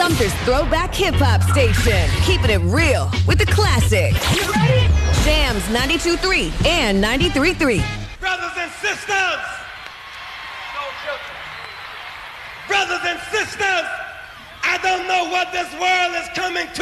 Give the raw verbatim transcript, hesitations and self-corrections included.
Sumter's throwback hip-hop station. Keeping it real with the classics. You ready? Jams ninety-two point three and ninety-three point three. Brothers and sisters! Brothers and sisters, I don't know what this world is coming to.